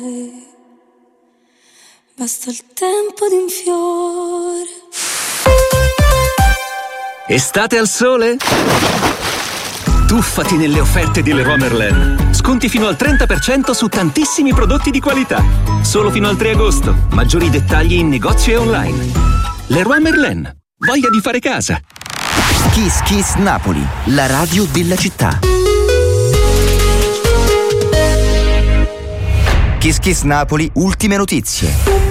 Basta il tempo di un fiore. Estate al sole? Tuffati nelle offerte di Leroy Merlin. Sconti fino al 30% su tantissimi prodotti di qualità. Solo fino al 3 agosto. Maggiori dettagli in negozio e online. Leroy Merlin. Voglia di fare casa. Kiss Kiss Napoli, la radio della città. Kiss Kiss Napoli, ultime notizie.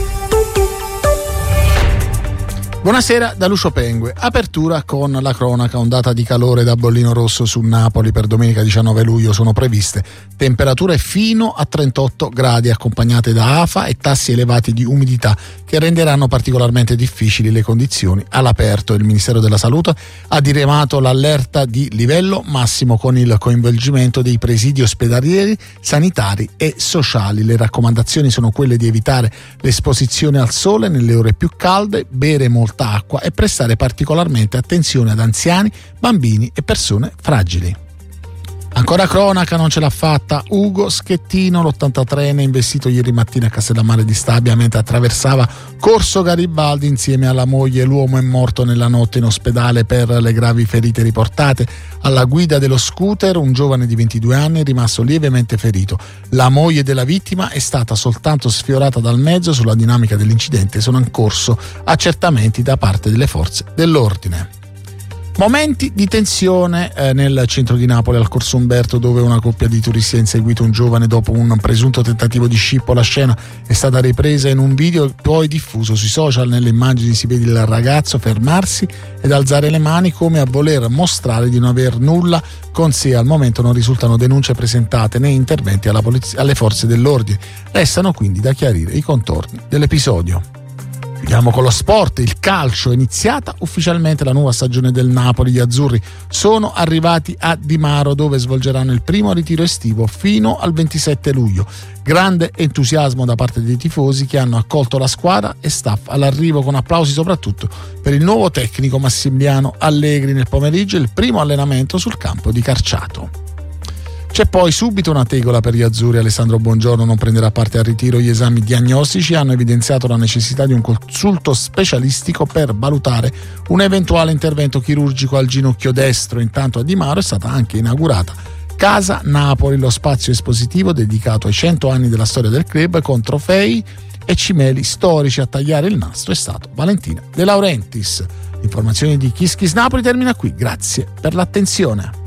Buonasera da Lucio Pengue. Apertura con la cronaca. Ondata di calore da bollino rosso su Napoli per domenica 19 luglio sono previste temperature fino a 38 gradi accompagnate da afa e tassi elevati di umidità che renderanno particolarmente difficili le condizioni all'aperto. Il Ministero della Salute ha diramato l'allerta di livello massimo con il coinvolgimento dei presidi ospedalieri, sanitari e sociali. Le raccomandazioni sono quelle di evitare l'esposizione al sole nelle ore più calde, bere molta acqua e prestare particolarmente attenzione ad anziani, bambini e persone fragili. Ancora cronaca, non ce l'ha fatta Ugo Schettino, l'83enne investito ieri mattina a Castellammare di Stabia mentre attraversava Corso Garibaldi insieme alla moglie. L'uomo è morto nella notte in ospedale per le gravi ferite riportate. Alla guida dello scooter un giovane di 22 anni è rimasto lievemente ferito. La moglie della vittima è stata soltanto sfiorata dal mezzo. Sulla dinamica dell'incidente sono in corso accertamenti da parte delle forze dell'ordine. Momenti di tensione nel centro di Napoli al Corso Umberto, dove una coppia di turisti ha inseguito un giovane dopo un presunto tentativo di scippo. La scena è stata ripresa in un video e poi diffuso sui social. Nelle immagini si vede il ragazzo fermarsi ed alzare le mani come a voler mostrare di non aver nulla con sé. Al momento non risultano denunce presentate né interventi alle forze dell'ordine. Restano quindi da chiarire i contorni dell'episodio. Chiudiamo con lo sport. Il calcio. È iniziata ufficialmente la nuova stagione del Napoli. Gli azzurri sono arrivati a Di Maro, dove svolgeranno il primo ritiro estivo fino al 27 luglio. Grande entusiasmo da parte dei tifosi che hanno accolto la squadra e staff all'arrivo, con applausi soprattutto per il nuovo tecnico Massimiliano Allegri. Nel pomeriggio il primo allenamento sul campo di Carciato. C'è poi subito una tegola per gli azzurri. Alessandro Buongiorno non prenderà parte al ritiro. Gli esami diagnostici hanno evidenziato la necessità di un consulto specialistico per valutare un eventuale intervento chirurgico al ginocchio destro. Intanto a Di Maro è stata anche inaugurata Casa Napoli, lo spazio espositivo dedicato ai 100 anni della storia del club, con trofei e cimeli storici. A tagliare il nastro è stato Valentina De Laurentiis. L'informazione di Kiss Kiss Napoli termina qui. Grazie per l'attenzione.